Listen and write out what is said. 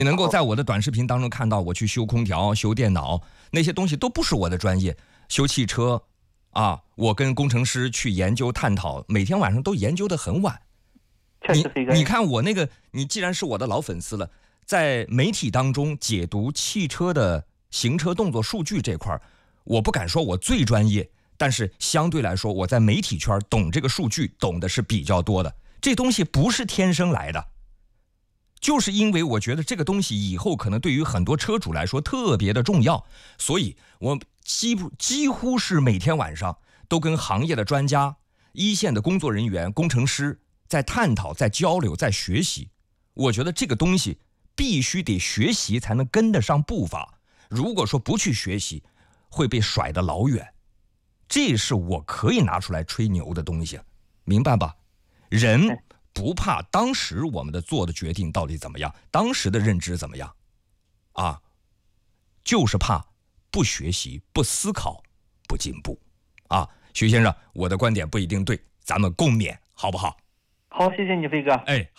你能够在我的短视频当中看到我去修空调、修电脑，那些东西都不是我的专业。修汽车啊，我跟工程师去研究探讨，每天晚上都研究得很晚。 确实飞哥， 你看我那个，你既然是我的老粉丝了，在媒体当中解读汽车的行车动作数据这块，我不敢说我最专业，但是相对来说，我在媒体圈懂这个数据，懂的是比较多的。这东西不是天生来的，就是因为我觉得这个东西以后可能对于很多车主来说特别的重要，所以我几乎是每天晚上都跟行业的专家、一线的工作人员、工程师在探讨、在交流、在学习。我觉得这个东西必须得学习才能跟得上步伐，如果说不去学习，会被甩得老远。这是我可以拿出来吹牛的东西，明白吧？人不怕当时我们的做的决定到底怎么样，当时的认知怎么样，啊，就是怕不学习、不思考、不进步，啊，徐先生，我的观点不一定对，咱们共勉，好不好？ 好，谢谢你飞哥。 哎。